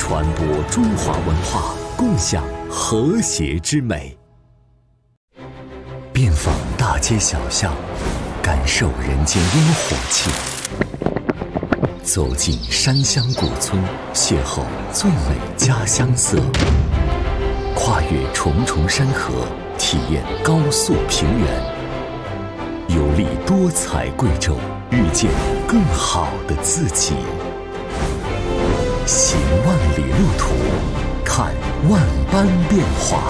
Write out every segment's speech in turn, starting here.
传播中华文化，共享和谐之美。遍访大街小巷，感受人间烟火气；走进山乡古村，邂逅最美家乡色；跨越重重山河，体验高速平原；游历多彩贵州，遇见更好的自己。行万里路途，看万般变化。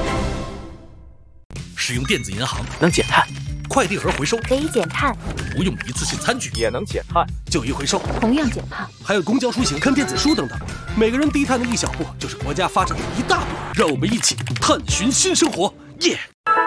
使用电子银行能减碳， 快递盒回收可以减碳， 不用一次性餐具也能减碳， 旧衣回收同样减碳， 还有公交出行看电子书等等，每个人低碳的一小步，就是国家发展的一大步。让我们一起探寻新生活，耶！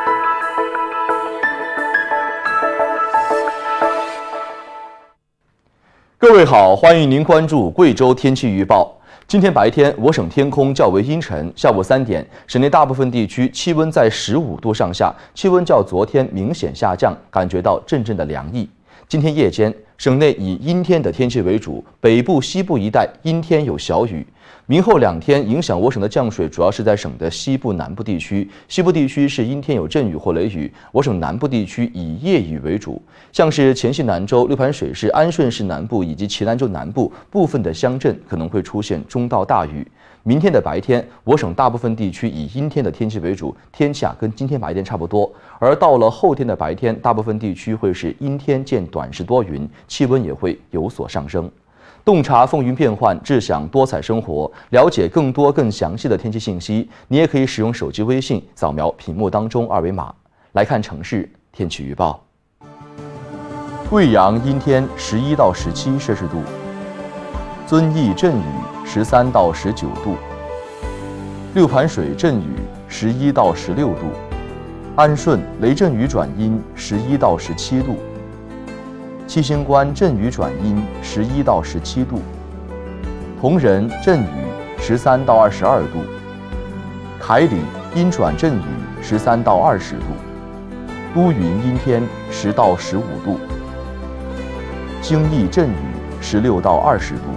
各位好，欢迎您关注贵州天气预报。今天白天，我省天空较为阴沉，下午3点，省内大部分地区气温在15度上下，气温较昨天明显下降，感觉到阵阵的凉意。今天夜间，省内以阴天的天气为主，北部、西部一带阴天有小雨。明后2天影响我省的降水主要是在省的西部、南部地区，西部地区是阴天有阵雨或雷雨，我省南部地区以夜雨为主。像是黔西南州、六盘水市、安顺市南部以及齐南州南部部分的乡镇可能会出现中到大雨。明天的白天，我省大部分地区以阴天的天气为主，天气跟今天白天差不多。而到了后天的白天，大部分地区会是阴天见短时多云，气温也会有所上升。洞察风云变幻，智享多彩生活。了解更多更详细的天气信息，你也可以使用手机微信扫描屏幕当中2维码来看城市天气预报。贵阳阴天11到17摄氏度，遵义阵雨13到19度，六盘水阵雨11到16度，安顺雷阵雨转阴11到17度。七星关阵雨转阴11到17度，铜仁阵雨13到22度，凯里阴转阵雨13到20度，都匀阴天10到15度，京义阵雨16到20度。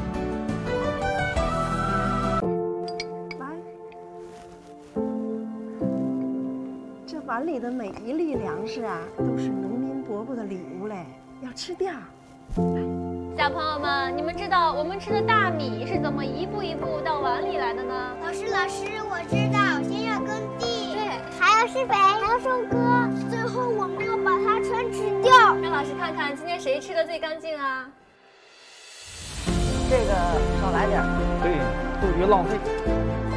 这碗里的每一粒粮食啊，都是农民伯伯的礼物嘞。要吃掉。 小朋友们，你们知道我们吃的大米是怎么一步一步到碗里来的呢？ 老师，我知道，先要耕地， 对， 还要施肥，还要收割，最后我们要把它全吃掉。 让老师看看今天谁吃的最干净啊？ 这个少来点， 对，特别浪费。